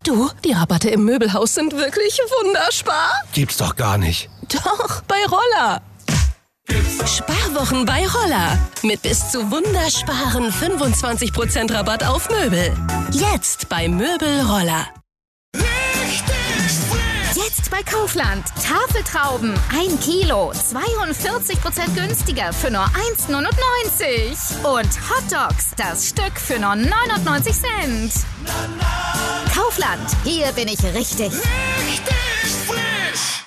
Du, die Rabatte im Möbelhaus sind wirklich wunderspar. Gibt's doch gar nicht. Doch, bei Roller. Sparwochen bei Roller. Mit bis zu wundersparen 25% Rabatt auf Möbel. Jetzt bei Möbel Roller. Jetzt bei Kaufland. Tafeltrauben 1 Kilo, 42% günstiger für nur 1,99. Und Hotdogs, das Stück für nur 99 Cent. Kaufland, hier bin ich richtig. Richtig frisch.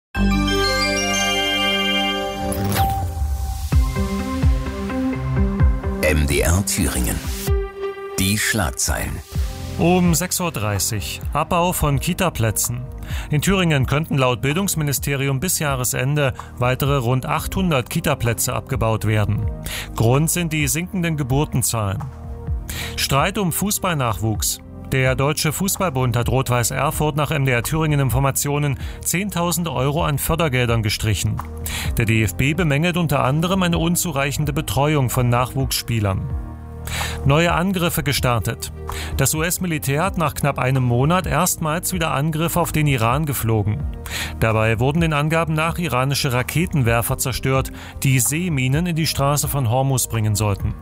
MDR Thüringen. Die Schlagzeilen. Um 6.30 Uhr. Abbau von Kita-Plätzen. In Thüringen könnten laut Bildungsministerium bis Jahresende weitere rund 800 Kita-Plätze abgebaut werden. Grund sind die sinkenden Geburtenzahlen. Streit um Fußballnachwuchs. Der Deutsche Fußballbund hat Rot-Weiß Erfurt nach MDR Thüringen Informationen 10.000 Euro an Fördergeldern gestrichen. Der DFB bemängelt unter anderem eine unzureichende Betreuung von Nachwuchsspielern. Neue Angriffe gestartet. Das US-Militär hat nach knapp einem Monat erstmals wieder Angriffe auf den Iran geflogen. Dabei wurden den Angaben nach iranische Raketenwerfer zerstört, die Seeminen in die Straße von Hormuz bringen sollten.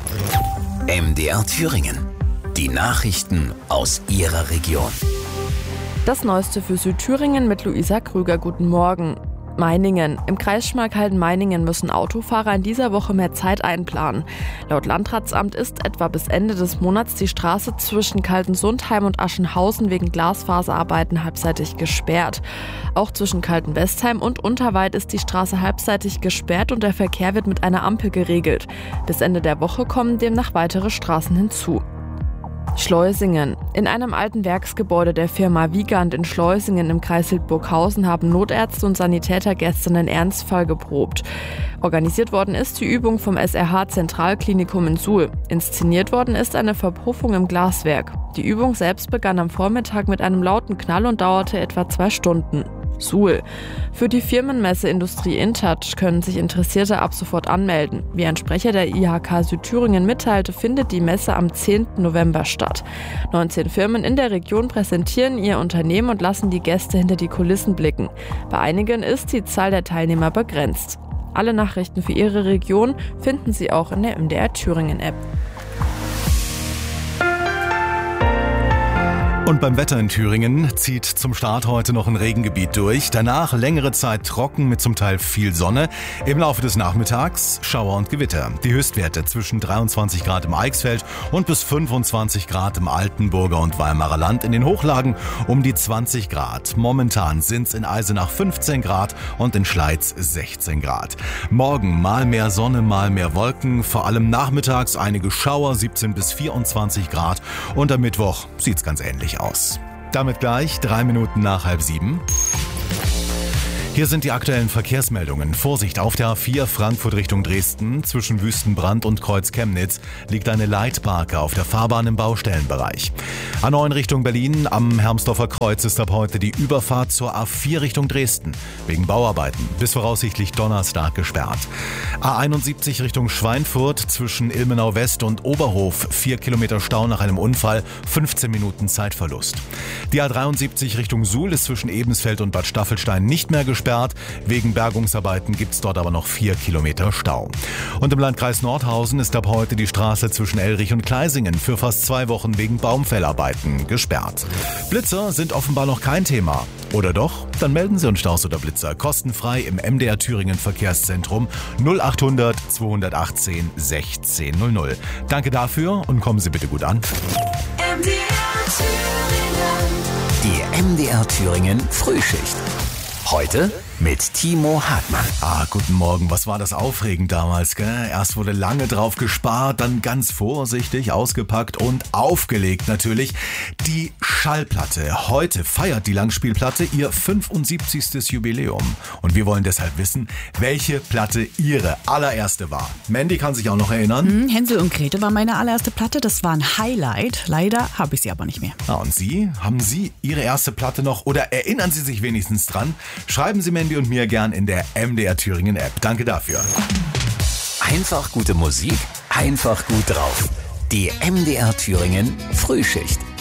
MDR Thüringen. Die Nachrichten aus Ihrer Region. Das Neueste für Südthüringen mit Luisa Krüger. Guten Morgen. Meiningen. Im Kreis Schmalkalden-Meiningen müssen Autofahrer in dieser Woche mehr Zeit einplanen. Laut Landratsamt ist etwa bis Ende des Monats die Straße zwischen Kaltensundheim und Aschenhausen wegen Glasfaserarbeiten halbseitig gesperrt. Auch zwischen Kaltenwestheim und Unterweid ist die Straße halbseitig gesperrt und der Verkehr wird mit einer Ampel geregelt. Bis Ende der Woche kommen demnach weitere Straßen hinzu. Schleusingen. In einem alten Werksgebäude der Firma Wiegand in Schleusingen im Kreis Hildburghausen haben Notärzte und Sanitäter gestern einen Ernstfall geprobt. Organisiert worden ist die Übung vom SRH Zentralklinikum in Suhl. Inszeniert worden ist eine Verpuffung im Glaswerk. Die Übung selbst begann am Vormittag mit einem lauten Knall und dauerte etwa 2 Stunden. Suhl. Für die Firmenmesse Industrie InTouch können sich Interessierte ab sofort anmelden. Wie ein Sprecher der IHK Südthüringen mitteilte, findet die Messe am 10. November statt. 19 Firmen in der Region präsentieren ihr Unternehmen und lassen die Gäste hinter die Kulissen blicken. Bei einigen ist die Zahl der Teilnehmer begrenzt. Alle Nachrichten für Ihre Region finden Sie auch in der MDR Thüringen App. Und beim Wetter in Thüringen zieht zum Start heute noch ein Regengebiet durch. Danach längere Zeit trocken mit zum Teil viel Sonne. Im Laufe des Nachmittags Schauer und Gewitter. Die Höchstwerte zwischen 23 Grad im Eichsfeld und bis 25 Grad im Altenburger und Weimarer Land. In den Hochlagen um die 20 Grad. Momentan sind es in Eisenach 15 Grad und in Schleiz 16 Grad. Morgen mal mehr Sonne, mal mehr Wolken. Vor allem nachmittags einige Schauer, 17 bis 24 Grad. Und am Mittwoch sieht's ganz ähnlich aus. Damit gleich 3 Minuten nach 6:30. Hier sind die aktuellen Verkehrsmeldungen. Vorsicht, auf der A4 Frankfurt Richtung Dresden. Zwischen Wüstenbrand und Kreuz Chemnitz liegt eine Leitbarke auf der Fahrbahn im Baustellenbereich. A9 Richtung Berlin am Hermsdorfer Kreuz ist ab heute die Überfahrt zur A4 Richtung Dresden wegen Bauarbeiten bis voraussichtlich Donnerstag gesperrt. A71 Richtung Schweinfurt zwischen Ilmenau West und Oberhof 4 Kilometer Stau nach einem Unfall, 15 Minuten Zeitverlust. Die A73 Richtung Suhl ist zwischen Ebensfeld und Bad Staffelstein nicht mehr gesperrt. Wegen Bergungsarbeiten gibt es dort aber noch 4 Kilometer Stau. Und im Landkreis Nordhausen ist ab heute die Straße zwischen Elrich und Kleisingen für fast 2 Wochen wegen Baumfällarbeiten gesperrt. Blitzer sind offenbar noch kein Thema. Oder doch? Dann melden Sie uns Staus oder Blitzer kostenfrei im MDR Thüringen Verkehrszentrum 0800 218 1600. Danke dafür und kommen Sie bitte gut an. MDR Thüringen. Die MDR Thüringen Frühschicht. Heute mit Timo Hartmann. Guten Morgen. Was war das aufregend damals, gell? Erst wurde lange drauf gespart, dann ganz vorsichtig ausgepackt und aufgelegt natürlich. Die Schallplatte. Heute feiert die Langspielplatte ihr 75. Jubiläum. Und wir wollen deshalb wissen, welche Platte Ihre allererste war. Mandy kann sich auch noch erinnern. Hänsel und Gretel war meine allererste Platte. Das war ein Highlight. Leider habe ich sie aber nicht mehr. Und Sie? Haben Sie Ihre erste Platte noch oder erinnern Sie sich wenigstens dran? Schreiben Sie Mandy und mir gern in der MDR Thüringen App. Danke dafür. Einfach gute Musik, einfach gut drauf. Die MDR Thüringen Frühschicht.